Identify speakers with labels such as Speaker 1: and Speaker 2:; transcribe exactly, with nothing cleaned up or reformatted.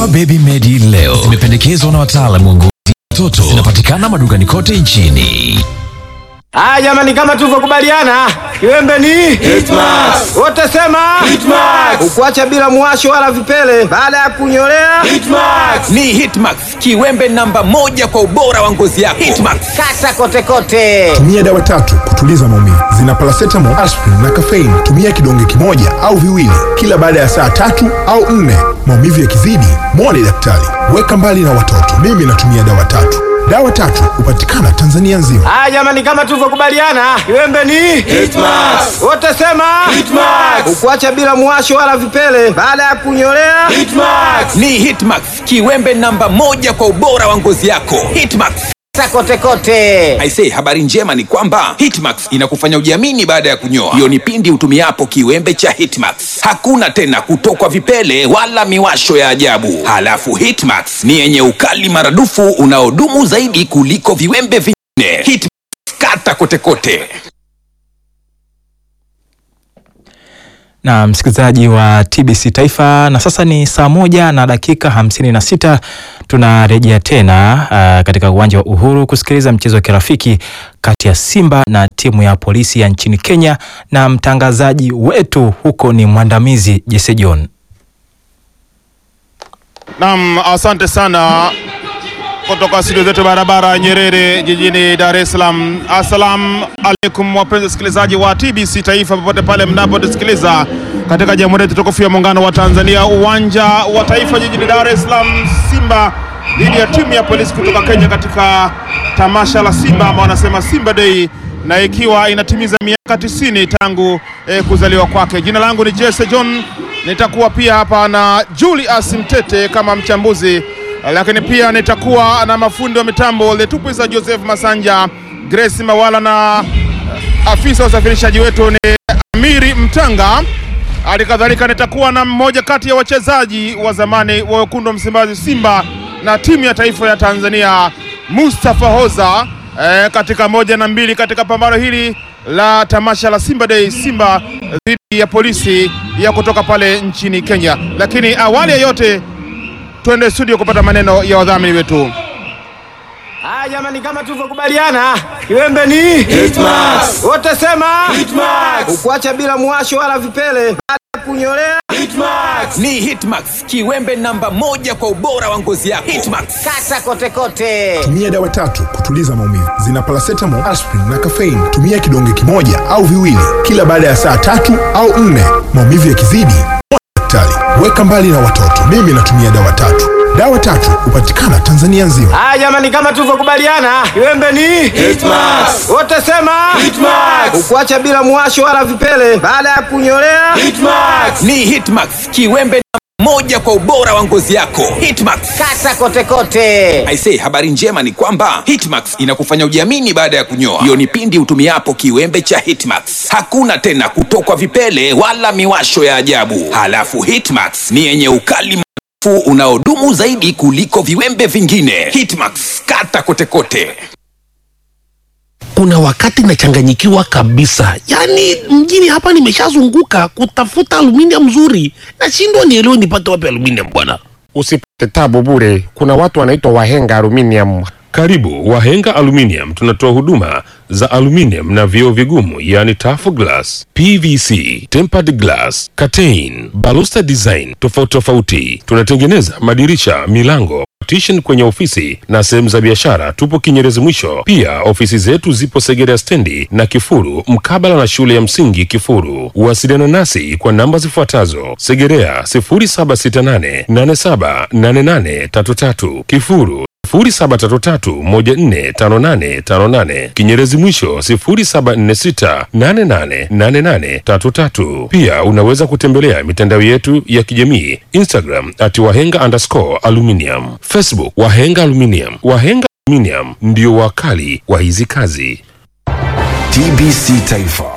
Speaker 1: Dawa Baby Medi leo zimependekezwa na wataalamu wa ngozi mtoto. Zinapatikana madukani kote nchini.
Speaker 2: Ah, jamani, kama tulivyokubaliana, kiwembe ni Hitmax. Wote sema Hitmax. Ukuacha bila muwasho wala vipele baada ya kunyolea.
Speaker 3: Hitmax. Ni Hitmax, kiwembe namba moja kwa ubora wa ngozi yako. Hitmax.
Speaker 2: Kata kote kote.
Speaker 4: Tumia dawa tatu kutuliza maumivu. Zina paracetamol, aspirin na caffeine. Tumia kidonge kimoja au viwili kila baada ya saa tatu au nne. Maumivu yakizidi, muone daktari. Weka mbali na watoto. Mimi natumia dawa tatu. Dawa tatu hupatikana Tanzania nzima.
Speaker 2: Ah, jamani, kama tulivyokubaliana, kiwembe ni Hitmax. Wote sema Hitmax. Ukuacha bila muwasho wala vipele baada ya kunyolea.
Speaker 3: Hitmax. Ni Hitmax, kiwembe namba moja kwa ubora wa ngozi yako. Hitmax.
Speaker 2: Kote kote.
Speaker 3: I say, habari njema ni kwamba Hitmax inakufanya ujiamini baada ya kunyoa. Hiyo ni pindi utumiapo kiwembe cha Hitmax. Hakuna tena kutokwa vipele wala miwasho ya ajabu. Halafu Hitmax ni yenye ukali maradufu unaodumu zaidi kuliko viwembe vingine. Hitmax, kata kote kote.
Speaker 5: Na msikilizaji wa T B C Taifa, na sasa ni saa moja na dakika hamsini na sita. Tunarejea tena uh, katika uwanja wa Uhuru kusikiliza mchezo wa kirafiki kati ya Simba na timu ya polisi ya nchini Kenya, na mtangazaji wetu huko ni mwandamizi Jesse John.
Speaker 6: Naam, asante sana kutoka studio zetu barabara Nyerere jijini Dar es Salaam. Assalamu alaikum wapenzi wasikilizaji wa T B C Taifa popote pale mnapotusikiliza katika Jamhuri ya Tukufu ya Muungano wa Tanzania, uwanja wa Taifa jijini Dar es Salaam. Simba dhidi ya timu ya polisi kutoka Kenya katika tamasha la Simba ambao wanasema Simba Day, na ikiwa inatimiza miaka tisini tangu eh, kuzaliwa kwake. Jina langu ni Jesse John, nitakuwa pia hapa na Julius Mtete kama mchambuzi, lakini pia nitakuwa na mafundi wa mitambo Letupisa Joseph Masanja, Grace Mawala, na afisa wa usafirishaji wetu ni Amiri Mtanga. Alikadhalika nitakuwa na mmoja kati ya wachezaji wa zamani wa wekundu wa Msimbazi Simba na timu ya taifa ya Tanzania, Mustafa Hoza, eh, katika moja na mbili katika pambano hili la tamasha la Simba Day, Simba dhidi ya polisi ya kutoka pale nchini Kenya. Lakini awali ya yote twende studio kupata maneno ya wadhamini wetu.
Speaker 2: Ah, jamani, kama tulivyokubaliana, kiwembe ni Hitmax. Wote sema Hitmax. Ukuacha bila muwasho wala vipele baada ya kunyolea.
Speaker 3: Hitmax. Ni Hitmax, kiwembe namba moja kwa ubora wa ngozi yako. Hitmax.
Speaker 2: Kata kote kote.
Speaker 4: Tumia dawa tatu kutuliza maumivu. Zina paracetamol, aspirin na caffeine. Tumia kidonge kimoja au viwili kila baada ya saa tatu au nne. Maumivu yakizidi, daktari. Weka mbali na watoto. Mimi natumia dawa tatu. Dawa tatu hupatikana Tanzania nzima.
Speaker 2: Ah, jamani, kama tulivyokubaliana, kiwembe ni Hitmax. Wote sema Hitmax. Ukuacha bila muwasho wala vipele baada ya kunyolea.
Speaker 3: Hitmax. Ni Hitmax, kiwembe moja kwa ubora wa ngozi yako. Hitmax.
Speaker 2: Kata kote kote.
Speaker 3: I say, habari njema ni kwamba Hitmax inakufanya ujiamini baada ya kunyoa. Hiyo ni pindi utumiapo kiwembe cha Hitmax. Hakuna tena kutokwa vipele wala miwasho ya ajabu. Halafu Hitmax ni yenye ukali unaodumu zaidi kuliko viwembe vingine. Hitmax, kata kote kote.
Speaker 7: Kuna wakati nachanganyikiwa kabisa. Yaani mjini hapa nimeshazunguka kutafuta aluminium nzuri, nashindwa nielewe nipate wapi aluminium bwana.
Speaker 8: Usipate tabu bure. Kuna watu wanaitwa Wahenga Aluminium.
Speaker 9: Karibu Wahenga Aluminium. Tunatoa huduma za aluminium na vioo vigumu, yani tough glass, P V C, tempered glass, curtain, baluster design tofauti tofauti. Tunatengeneza madirisha, milango, partition kwenye ofisi na sehemu za biashara. Tupo Kinyerezi Mwisho. Pia ofisi zetu zipo Segerea stendi na Kifuru mkabala na shule ya msingi Kifuru. Uwasiliana nasi kwa namba zifuatazo: Segerea sifuri saba sita nane nane saba nane nane tatu tatu, Kifuru sifuri saba tatu tatu moja nne tano nane tano nane, Kinyerezi Mwisho sifuri saba nne sita nane nane nane nane tatu tatu. Pia unaweza kutembelea mitandao yetu ya kijamii Instagram at wahenga underscore aluminium, Facebook Wahenga Aluminium. Wahenga Aluminium ndio wakali wa hizi kazi.
Speaker 1: T B C Taifa.